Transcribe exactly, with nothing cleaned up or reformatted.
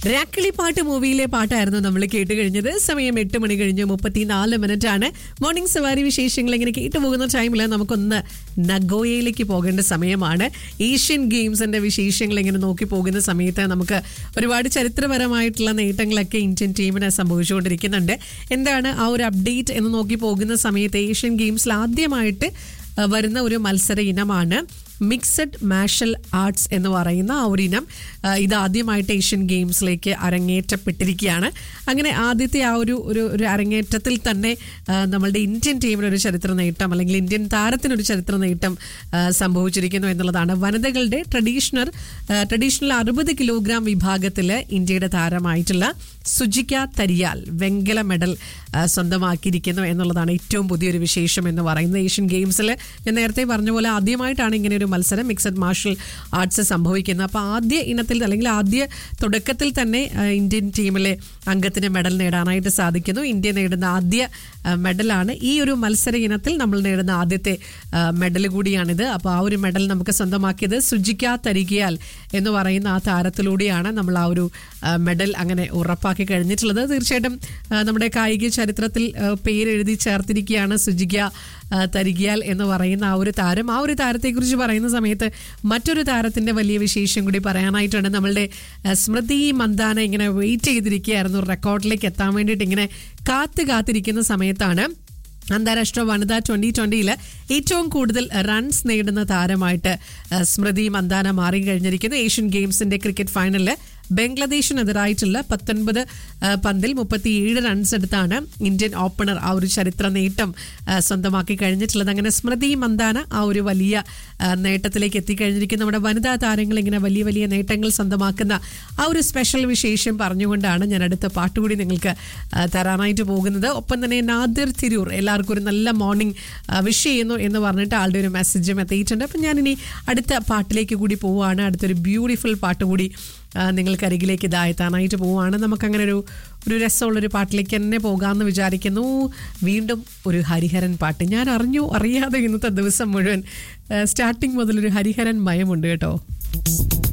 രാക്കിളി പാട്ട് മൂവിയിലെ പാട്ടായിരുന്നു നമ്മൾ കേട്ട് കഴിഞ്ഞത്. സമയം എട്ട് മണി കഴിഞ്ഞ് മുപ്പത്തിനാല് മിനിറ്റ് ആണ്. മോർണിംഗ് സവാരി വിശേഷങ്ങൾ ഇങ്ങനെ കേട്ടു പോകുന്ന ടൈമിൽ നമുക്കൊന്ന് നഗോയയിലേക്ക് പോകേണ്ട സമയമാണ്. ഏഷ്യൻ ഗെയിംസിന്റെ വിശേഷങ്ങൾ ഇങ്ങനെ നോക്കി പോകുന്ന സമയത്ത് നമുക്ക് ഒരുപാട് ചരിത്രപരമായിട്ടുള്ള നേട്ടങ്ങളൊക്കെ ഇന്ത്യൻ ടീമിന് സംഭവിച്ചുകൊണ്ടിരിക്കുന്നുണ്ട്. എന്താണ് ആ ഒരു അപ്ഡേറ്റ് എന്ന് നോക്കി പോകുന്ന സമയത്ത് ഏഷ്യൻ ഗെയിംസിൽ ആദ്യമായിട്ട് വരുന്ന ഒരു മത്സര ഇനമാണ് മിക്സഡ് മാർഷൽ ആർട്സ് എന്ന് പറയുന്ന ആ ഒരു ഇനം. ഇതാദ്യമായിട്ട് ഏഷ്യൻ ഗെയിംസിലേക്ക് അരങ്ങേറ്റപ്പെട്ടിരിക്കുകയാണ്. അങ്ങനെ ആദ്യത്തെ ആ ഒരു ഒരു അരങ്ങേറ്റത്തിൽ തന്നെ നമ്മളുടെ ഇന്ത്യൻ ടീമിനൊരു ചരിത്ര നേട്ടം അല്ലെങ്കിൽ ഇന്ത്യൻ താരത്തിനൊരു ചരിത്ര നേട്ടം സംഭവിച്ചിരിക്കുന്നു എന്നുള്ളതാണ്. വനിതകളുടെ ട്രഡീഷണൽ ട്രഡീഷണൽ അറുപത് കിലോഗ്രാം വിഭാഗത്തിൽ ഇന്ത്യയുടെ താരമായിട്ടുള്ള സുജിക തരിയാൽ വെങ്കല മെഡൽ സ്വന്തമാക്കിയിരിക്കുന്നു എന്നുള്ളതാണ് ഏറ്റവും പുതിയൊരു വിശേഷം എന്ന് പറയുന്നത്. ഏഷ്യൻ ഗെയിംസിൽ ഞാൻ നേരത്തെ പറഞ്ഞ പോലെ ആദ്യമായിട്ടാണ് ഇങ്ങനെ ഒരു മത്സരം മിക്സഡ് മാർഷൽ ആർട്സ് സംഭവിക്കുന്നത്. അപ്പോൾ ആദ്യ ഇനത്തിൽ അല്ലെങ്കിൽ ആദ്യ തുടക്കത്തിൽ തന്നെ ഇന്ത്യൻ ടീമിലെ അംഗത്തിന് മെഡൽ നേടാനായിട്ട് സാധിക്കുന്നു. ഇന്ത്യ നേടുന്ന ആദ്യ മെഡലാണ് ഈ ഒരു മത്സര ഇനത്തിൽ നമ്മൾ നേടുന്ന ആദ്യത്തെ മെഡൽ കൂടിയാണിത്. അപ്പോൾ ആ ഒരു മെഡൽ നമുക്ക് സ്വന്തമാക്കിയത് സുജിക തരികിയാൽ എന്ന് പറയുന്ന ആ താരത്തിലൂടെയാണ് നമ്മൾ ആ ഒരു മെഡൽ അങ്ങനെ ഉറപ്പാക്കി കഴിഞ്ഞിട്ടുള്ളത്. തീർച്ചയായിട്ടും നമ്മുടെ കായിക ചരിത്രത്തിൽ പേരെഴുതി ചേർത്തിരിക്കുകയാണ് സുജിക തരികിയാൽ എന്ന് പറയുന്ന ആ ഒരു താരം. ആ ഒരു താരത്തെക്കുറിച്ച് പറയുന്ന സമയത്ത് മറ്റൊരു താരത്തിന്റെ വലിയ വിശേഷം കൂടി പറയാനായിട്ടുണ്ട്. നമ്മളുടെ സ്മൃതി മന്ദാന ഇങ്ങനെ വെയിറ്റ് ചെയ്തിരിക്കുകയായിരുന്നു റെക്കോർഡിലേക്ക് എത്താൻ വേണ്ടിയിട്ട്. ഇങ്ങനെ കാത്ത് കാത്തിരിക്കുന്ന സമയത്താണ് അന്താരാഷ്ട്ര വനിതാ ട്വന്റി ട്വന്റിയിൽ ഏറ്റവും കൂടുതൽ റൺസ് നേടുന്ന താരമായിട്ട് സ്മൃതി മന്ദാന മാറി കഴിഞ്ഞിരിക്കുന്നു. ഏഷ്യൻ ഗെയിംസിന്റെ ക്രിക്കറ്റ് ഫൈനലിൽ ബംഗ്ലാദേശിനെതിരായിട്ടുള്ള പത്തൊൻപത് പന്തിൽ മുപ്പത്തിയേഴ് റൺസ് എടുത്താണ് ഇന്ത്യൻ ഓപ്പണർ ആ ഒരു ചരിത്ര നേട്ടം സ്വന്തമാക്കി കഴിഞ്ഞിട്ടുള്ളത്. അങ്ങനെ സ്മൃതി മന്ദാന ആ ഒരു വലിയ നേട്ടത്തിലേക്ക് എത്തിക്കഴിഞ്ഞിരിക്കുന്നു. നമ്മുടെ വനിതാ താരങ്ങൾ ഇങ്ങനെ വലിയ വലിയ നേട്ടങ്ങൾ സ്വന്തമാക്കുന്ന ആ ഒരു സ്പെഷ്യൽ വിശേഷം പറഞ്ഞുകൊണ്ടാണ് ഞാൻ അടുത്ത പാട്ടുകൂടി നിങ്ങൾക്ക് തരാനായിട്ട് പോകുന്നത്. ഒപ്പം തന്നെ നാദിർ തിരൂർ എല്ലാവർക്കും ഒരു നല്ല മോർണിംഗ് വിഷ് ചെയ്യുന്നു എന്ന് പറഞ്ഞിട്ട് ആളുടെ ഒരു മെസ്സേജും എത്തിയിട്ടുണ്ട്. അപ്പം ഞാനിനി അടുത്ത പാട്ടിലേക്ക് കൂടി പോവുകയാണ്. അടുത്തൊരു ബ്യൂട്ടിഫുൾ പാട്ട് കൂടി നിങ്ങൾക്കരികിലേക്ക് ഇതായെത്താനായിട്ട് പോവുകയാണ്. നമുക്കങ്ങനെ ഒരു ഒരു രസമുള്ളൊരു പാട്ടിലേക്ക് തന്നെ പോകാമെന്ന് വിചാരിക്കുന്നു. വീണ്ടും ഒരു ഹരിഹരൻ പാട്ട്. ഞാൻ അറിഞ്ഞു അറിയാതെ ഇന്നത്തെ ദിവസം മുഴുവൻ സ്റ്റാർട്ടിങ് മുതലൊരു ഹരിഹരൻ മയമുണ്ട് കേട്ടോ.